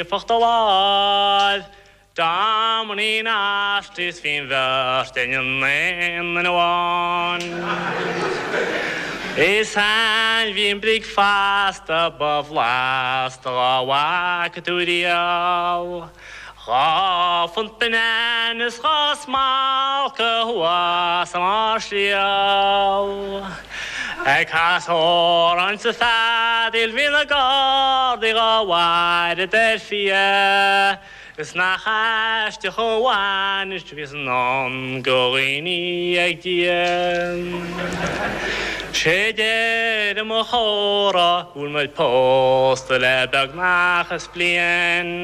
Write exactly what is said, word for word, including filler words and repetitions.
Fortalad, Domini nastis fin vörst en en one. Is han vi blik fast above last la wakatudio. Ra font bananas ra smalke hua samarslio. Ik has horen ze fadil vinegar die ga waarde der fie. Is nachas de hoan is wis non gorini agien. Shede de mohora ul met post le dag nachas blien.